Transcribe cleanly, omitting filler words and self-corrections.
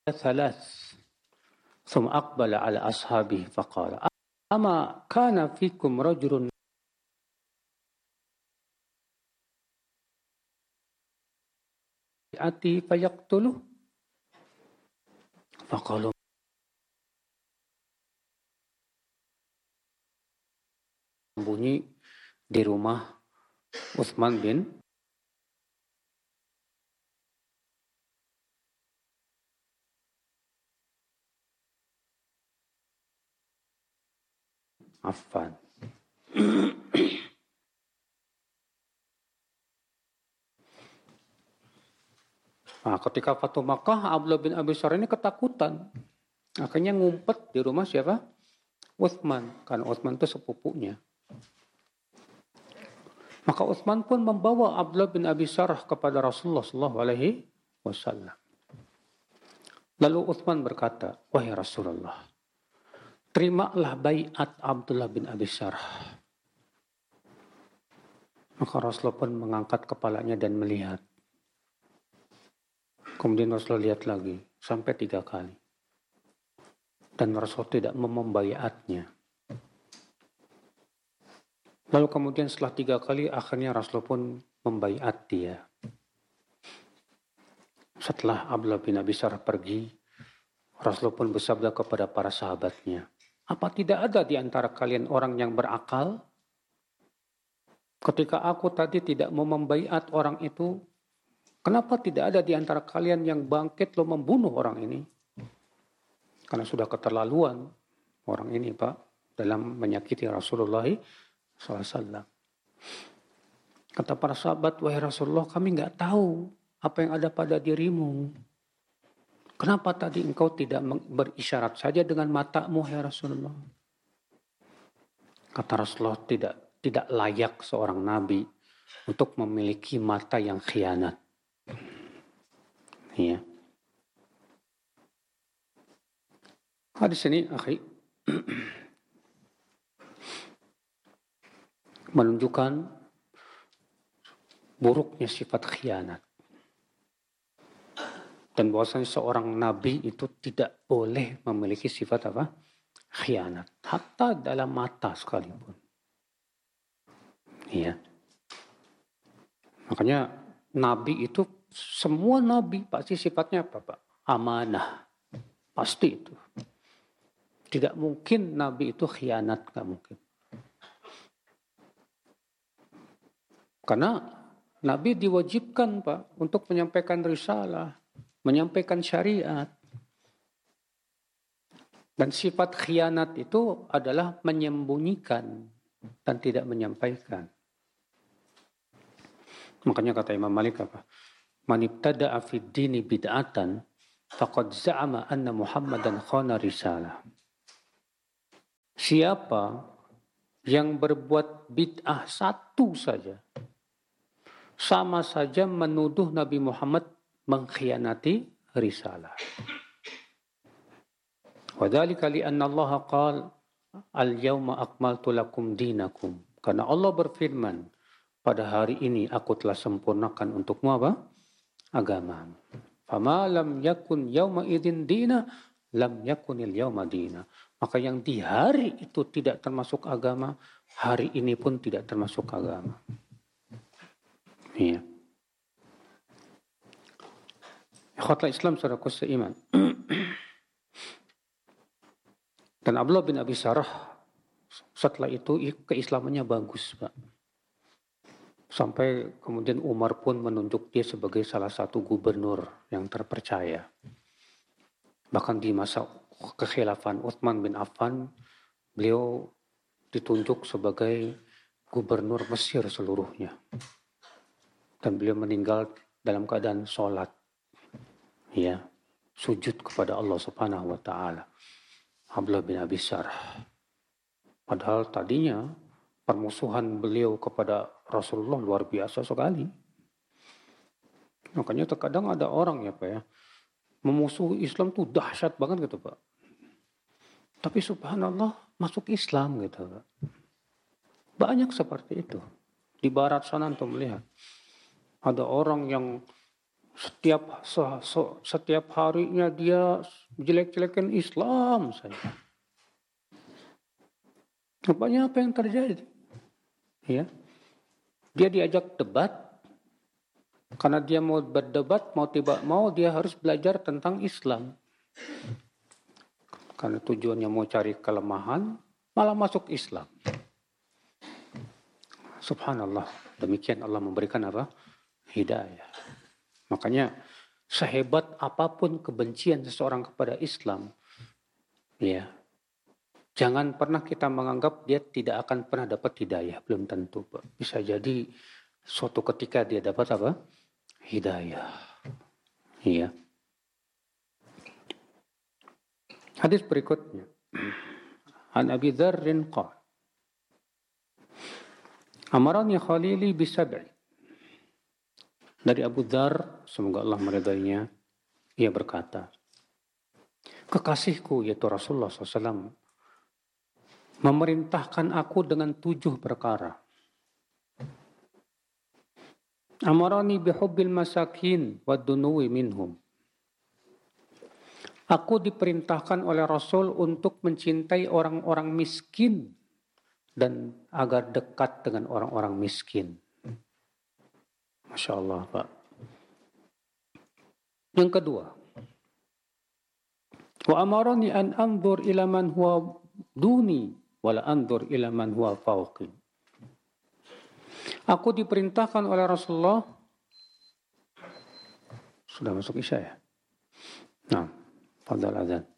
ثلاث ثم أقبل على أصحابه فقال أما كان فيكم رجل يأتي فيقتله فقالوا bunyi di rumah Utsman bin Affan. Nah, ketika Fatu Makkah, Abdullah bin Abi Sarh ini ketakutan. Akhirnya ngumpet di rumah siapa? Utsman. Karena Utsman itu sepupunya. Maka Utsman pun membawa Abdullah bin Abi Sarh kepada Rasulullah SAW. Lalu Utsman berkata, wahai Rasulullah, terimalah baiat Abdullah bin Abi Sarh. Maka Rasulullah pun mengangkat kepalanya dan melihat. Kemudian Rasulullah lihat lagi sampai 3 kali. Dan Rasulullah tidak membaiatnya. Lalu kemudian setelah 3 kali akhirnya Rasulullah pun membaiat dia. Setelah Abdullah bin Abi Sarh pergi, Rasulullah pun bersabda kepada para sahabatnya, apa tidak ada di antara kalian orang yang berakal? Ketika aku tadi tidak mau membaiat orang itu, kenapa tidak ada di antara kalian yang bangkit lalu membunuh orang ini? Karena sudah keterlaluan orang ini, Pak, dalam menyakiti Rasulullah SAW. Kata para sahabat, wahai Rasulullah, kami nggak tahu apa yang ada pada dirimu. Kenapa tadi engkau tidak berisyarat saja dengan matamu, ya Rasulullah? Kata Rasulullah, tidak layak seorang nabi untuk memiliki mata yang khianat. Iya. Hadis ini, akhi, menunjukkan buruknya sifat khianat. Dan bahwasanya seorang nabi itu tidak boleh memiliki sifat apa? Khianat. Hatta dalam mata sekalipun. Iya. Makanya nabi itu, semua nabi pasti sifatnya apa, Pak? Amanah. Pasti itu. Tidak mungkin nabi itu khianat, nggak mungkin. Karena nabi diwajibkan, Pak, untuk menyampaikan risalah, menyampaikan syariat. Dan sifat khianat itu adalah menyembunyikan dan tidak menyampaikan. Makanya kata Imam Malik apa? Man ibtada'a fid dini bid'atan faqad za'ama anna Muhammadan khana risalah. Siapa yang berbuat bid'ah satu saja, sama saja menuduh Nabi Muhammad mengkhianati risalah. Wadzalika li'anna Allah qala al-yawma akmaltu lakum dinakum. Karena Allah berfirman, pada hari ini aku telah sempurnakan untukmu apa? Agama. Fama lam yakun yawma idzin dina lam yakunil yawma dina. Maka yang di hari itu tidak termasuk agama, hari ini pun tidak termasuk agama. Iya. Ikhwatul Islam saudaraku seiman. Dan Abdullah bin Abi Sarh setelah itu keislamannya bagus, Pak. Sampai kemudian Umar pun menunjuk dia sebagai salah satu gubernur yang terpercaya. Bahkan di masa kekhilafan Utsman bin Affan, beliau ditunjuk sebagai gubernur Mesir seluruhnya. Dan beliau meninggal dalam keadaan sholat. Ya, sujud kepada Allah Subhanahu wa taala. Abdullah bin Abi Sarh. Padahal tadinya permusuhan beliau kepada Rasulullah luar biasa sekali. Makanya terkadang ada orang ya Pak ya, memusuhi Islam tuh dahsyat banget gitu Pak. Tapi subhanallah masuk Islam gitu Pak. Banyak seperti itu. Di barat sana antum melihat. Ada orang yang Setiap harinya dia jelek-jelekin Islam saja. Rupanya apa yang terjadi? Ya, dia diajak debat karena dia mau berdebat, mau tidak mau dia harus belajar tentang Islam. Karena tujuannya mau cari kelemahan, malah masuk Islam. Subhanallah, demikian Allah memberikan apa? Hidayah. Makanya sehebat apapun kebencian seseorang kepada Islam, ya, jangan pernah kita menganggap dia tidak akan pernah dapat hidayah. Belum tentu, Pak. Bisa jadi suatu ketika dia dapat apa? Hidayah. Iya. Hadis berikutnya. An Abi Dzarrin qala Amarani Khalili bisab'i. Dari Abu Dzar, semoga Allah meridainya, ia berkata, kekasihku yaitu Rasulullah SAW memerintahkan aku dengan 7 perkara. Amarani bihubbil masakin wa dunuwi minhum. Aku diperintahkan oleh Rasul untuk mencintai orang-orang miskin dan agar dekat dengan orang-orang miskin. Masya Allah, Pak. Yang kedua, wa amarani an anzur ila man huwa duni wala anzur ila man huwa fawqi. Aku diperintahkan oleh Rasulullah. Sudah masuk Isya ya? Nah, fadhal adzan.